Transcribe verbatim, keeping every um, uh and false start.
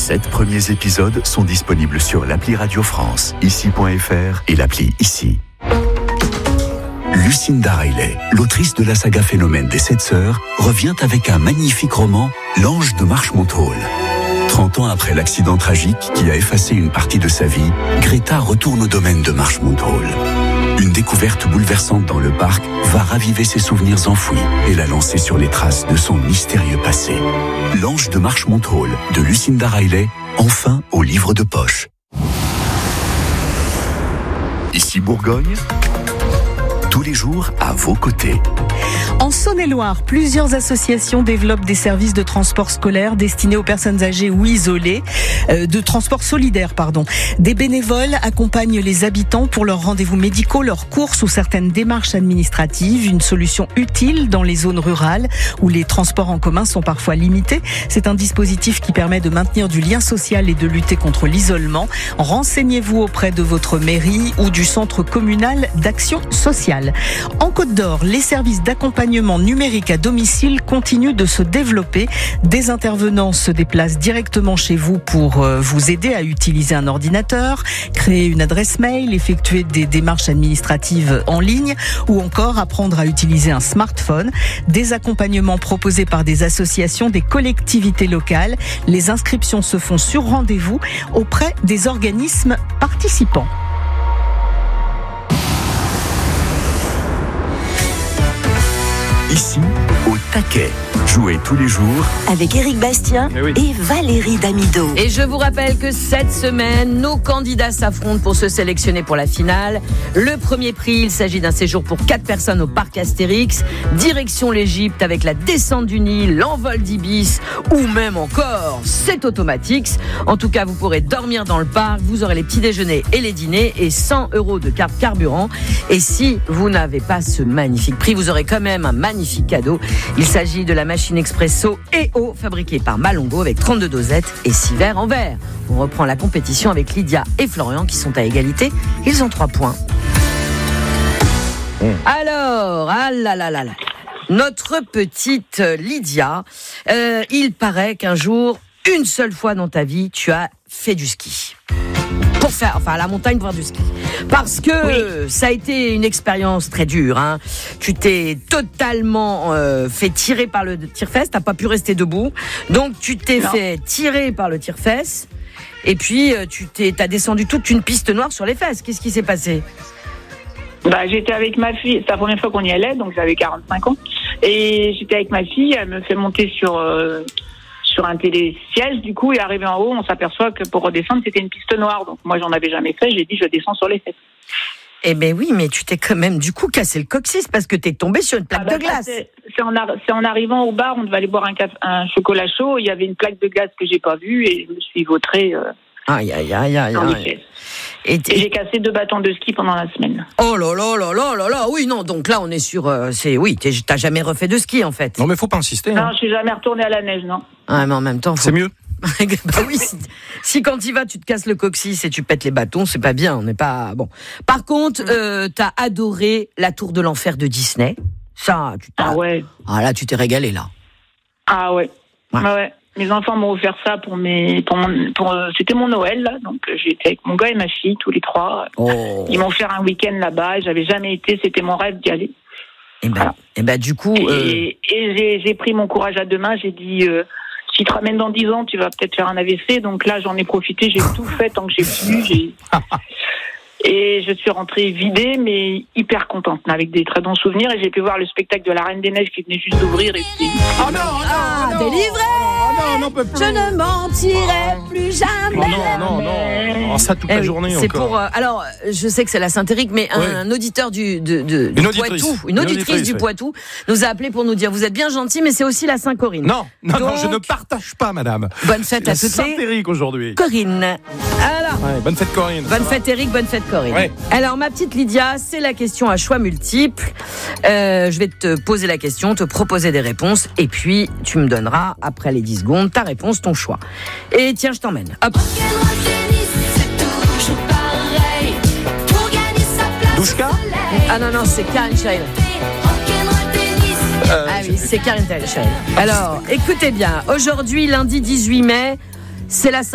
sept premiers épisodes sont disponibles sur l'appli Radio France, ici point f r et l'appli Ici. Lucinda Riley, l'autrice de la saga Phénomène des Sept Sœurs, revient avec un magnifique roman, L'Ange de Marchmont Hall. trente ans après l'accident tragique qui a effacé une partie de sa vie, Greta retourne au domaine de Marchmont Hall. Une découverte bouleversante dans le parc va raviver ses souvenirs enfouis et la lancer sur les traces de son mystérieux passé. L'Ange de Marchmont Hall de Lucinda Riley, enfin au livre de poche. Ici Bourgogne, tous les jours à vos côtés. En Saône-et-Loire, plusieurs associations développent des services de transport scolaire destinés aux personnes âgées ou isolées, euh, de transport solidaire, pardon. Des bénévoles accompagnent les habitants pour leurs rendez-vous médicaux, leurs courses ou certaines démarches administratives. Une solution utile dans les zones rurales où les transports en commun sont parfois limités. C'est un dispositif qui permet de maintenir du lien social et de lutter contre l'isolement. Renseignez-vous auprès de votre mairie ou du centre communal d'action sociale. En Côte d'Or, les services d'accompagnement numérique à domicile continue de se développer. Des intervenants se déplacent directement chez vous pour vous aider à utiliser un ordinateur, créer une adresse mail, effectuer des démarches administratives en ligne ou encore apprendre à utiliser un smartphone. Des accompagnements proposés par des associations, des collectivités locales. Les inscriptions se font sur rendez-vous auprès des organismes participants. Ici, au taquet. Jouez tous les jours avec Éric Bastien oui. et Valérie Damido. Et je vous rappelle que cette semaine, nos candidats s'affrontent pour se sélectionner pour la finale. Le premier prix, il s'agit d'un séjour pour quatre personnes au parc Astérix, direction l'Égypte avec la descente du Nil, l'envol d'Ibis ou même encore c'est automatique. En tout cas, vous pourrez dormir dans le parc, vous aurez les petits déjeuners et les dîners et cent euros de carte carburant. Et si vous n'avez pas ce magnifique prix, vous aurez quand même un magnifique cadeau. Il s'agit de la machine expresso et eau fabriquée par Malongo avec trente-deux dosettes et six verres en verre. On reprend la compétition avec Lydia et Florian qui sont à égalité. Ils ont trois points. Mmh. Alors, ah là là là là, notre petite Lydia, euh, il paraît qu'un jour, une seule fois dans ta vie, tu as fait du ski. Pour faire, enfin à la montagne pour faire du ski. Parce que oui. ça a été une expérience très dure. Hein. Tu t'es totalement euh, fait tirer par le tire-fesse, t'as pas pu rester debout. Donc tu t'es non. fait tirer par le tire-fesse. Et puis tu t'es, t'as descendu toute une piste noire sur les fesses. Qu'est-ce qui s'est passé ? Bah, j'étais avec ma fille, c'est la première fois qu'on y allait, donc j'avais quarante-cinq ans. Et j'étais avec ma fille, elle me fait monter sur... Euh, sur un télésiège, du coup, et arrivé en haut, on s'aperçoit que pour redescendre, c'était une piste noire. Donc moi, j'en avais jamais fait, j'ai dit, je descends sur les fesses. Eh ben oui, mais tu t'es quand même, du coup, cassé le coccyx parce que t'es tombé sur une plaque ah bah, de glace. C'est, c'est, en ar- c'est en arrivant au bar, on devait aller boire un, caf- un chocolat chaud, il y avait une plaque de glace que j'ai pas vue, et je me suis vautrée euh, aïe, aïe, aïe, aïe, dans aïe. les fesses. Et, et j'ai cassé deux bâtons de ski pendant la semaine. Oh là là là là là là, oui, non, donc là, on est sur, euh, c'est, oui, t'as jamais refait de ski, en fait. Non, mais faut pas insister. Non, hein. je suis jamais retournée à la neige, non. Ah, mais en même temps, faut... c'est mieux. bah oui, si, si quand tu vas, tu te casses le coccyx et tu pètes les bâtons, c'est pas bien, on n'est pas bon. Par contre, euh, t'as adoré la Tour de l'Enfer de Disney. Ça, tu t'as... Ah ouais. Ah là, tu t'es régalé là. Ah ouais. Ouais. ouais, ouais. Mes enfants m'ont offert ça pour mes, pour mon, pour, euh, c'était mon Noël là, donc euh, j'étais avec mon gars et ma fille tous les trois. Oh. Ils m'ont offert un week-end là-bas. J'avais jamais été, c'était mon rêve d'y aller. Et ben, voilà. et ben du coup. Et, euh... et j'ai, j'ai pris mon courage à deux mains. J'ai dit. Euh, Si tu te ramènes dans dix ans, tu vas peut-être faire un A V C. Donc là, j'en ai profité, j'ai tout fait tant que j'ai pu. J'ai... Et je suis rentrée vidée, mais hyper contente, avec des très bons souvenirs. Et j'ai pu voir le spectacle de la Reine des Neiges qui venait juste d'ouvrir. Et puis... Oh non, ah, non, délivré oh non, non, Je ne mentirai oh. plus jamais. Oh non, non, non. Oh, ça toute la eh journée c'est encore. Pour, euh, alors, je sais que c'est la Saint-Éric, mais un, oui. un auditeur du, de, de, du une Poitou, auditrice. une auditrice, une auditrice du oui. Poitou, nous a appelé pour nous dire, vous êtes bien gentil, mais c'est aussi la Saint-Corinne. Non, non, Donc, non, je ne partage pas, madame. Bonne fête à toutes les... Saint-Éric aujourd'hui. Corinne. Alors, ouais, bonne fête Corinne. Bonne fête Éric, bonne fête Corinne. Ouais. Alors, ma petite Lydia, c'est la question à choix multiples. Euh, je vais te poser la question, te proposer des réponses, et puis tu me donneras, après les dix secondes, ta réponse, ton choix. Et tiens, je t'emmène. Hop. Douchka ? Ah non, non, c'est Karen Cheryl. Euh, ah oui, c'est Karen Cheryl. Alors, écoutez bien, aujourd'hui, lundi dix-huit mai, c'est la